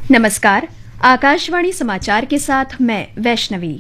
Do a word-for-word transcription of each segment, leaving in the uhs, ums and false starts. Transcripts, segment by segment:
नमस्कार, आकाशवाणी समाचार के साथ मैं वैष्णवी।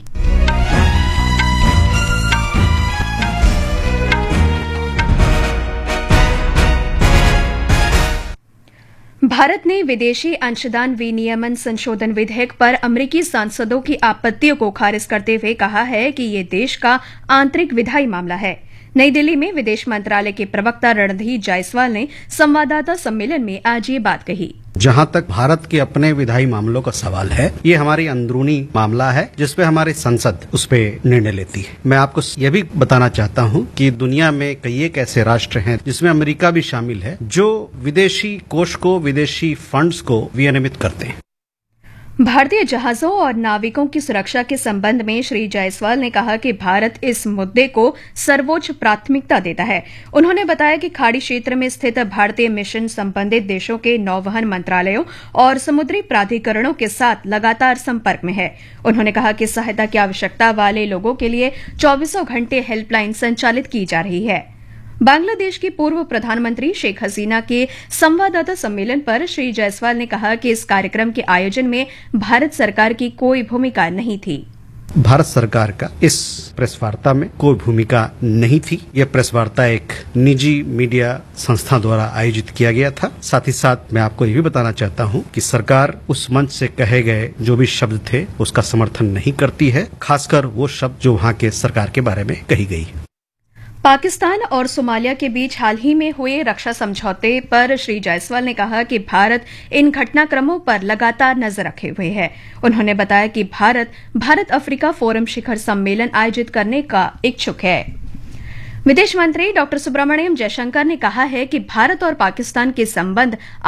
भारत ने विदेशी अंशदान विनियमन संशोधन विधेयक पर अमेरिकी सांसदों की आपत्तियों को खारिज करते हुए कहा है कि ये देश का आंतरिक विधायी मामला है। नई दिल्ली में विदेश मंत्रालय के प्रवक्ता रणधीर जायसवाल ने संवाददाता सम्मेलन में आज ये बात कही। जहां तक भारत के अपने विधायी मामलों का सवाल है, ये हमारी अंदरूनी मामला है जिसपे हमारी संसद उस पे निर्णय लेती है। मैं आपको ये भी बताना चाहता हूं कि दुनिया में कई एक ऐसे राष्ट्र हैं जिसमें अमेरिका भी शामिल है जो विदेशी कोष को, विदेशी फंड्स को विनियमित करते हैं। भारतीय जहाजों और नाविकों की सुरक्षा के संबंध में श्री जायसवाल ने कहा कि भारत इस मुद्दे को सर्वोच्च प्राथमिकता देता है। उन्होंने बताया कि खाड़ी क्षेत्र में स्थित भारतीय मिशन संबंधित देशों के नौवहन मंत्रालयों और समुद्री प्राधिकरणों के साथ लगातार संपर्क में है। उन्होंने कहा कि सहायता की आवश्यकता वाले लोगों के लिए चौबीसों घंटे हेल्पलाइन संचालित की जा रही है। बांग्लादेश की पूर्व प्रधानमंत्री शेख हसीना के संवाददाता सम्मेलन पर श्री जायसवाल ने कहा कि इस कार्यक्रम के आयोजन में भारत सरकार की कोई भूमिका नहीं थी। भारत सरकार का इस प्रेस वार्ता में कोई भूमिका नहीं थी। यह प्रेस वार्ता एक निजी मीडिया संस्था द्वारा आयोजित किया गया था। साथ ही साथ मैं आपको ये भी बताना चाहता हूं कि सरकार उस मंच से कहे गए जो भी शब्द थे उसका समर्थन नहीं करती है, खासकर वो शब्द जो वहां के सरकार के बारे में कही गई। पाकिस्तान और सोमालिया के बीच हाल ही में हुए रक्षा समझौते पर श्री जायसवाल ने कहा कि भारत इन घटनाक्रमों पर लगातार नजर रखे हुए है। उन्होंने बताया कि भारत भारत अफ्रीका फोरम शिखर सम्मेलन आयोजित करने का इच्छुक है। विदेश मंत्री डॉ सुब्रमण्यम जयशंकर ने कहा है कि भारत और पाकिस्तान के संबंध